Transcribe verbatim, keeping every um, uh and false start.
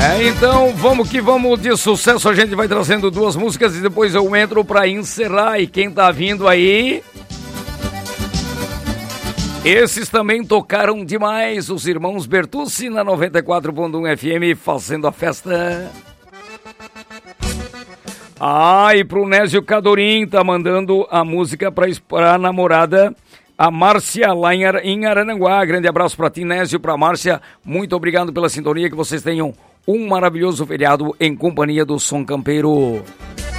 É, então vamos que vamos de sucesso. A gente vai trazendo duas músicas e depois eu entro pra encerrar. E quem tá vindo aí... Esses também tocaram demais, os irmãos Bertucci na noventa e quatro ponto um F M fazendo a festa. Ah, e pro Nésio Cadorim tá mandando a música pra, pra namorada, a Márcia, lá em, Ar- em Araranguá. Grande abraço pra ti, Nésio, pra Márcia. Muito obrigado pela sintonia, que vocês tenham um maravilhoso feriado em companhia do Som Campeiro.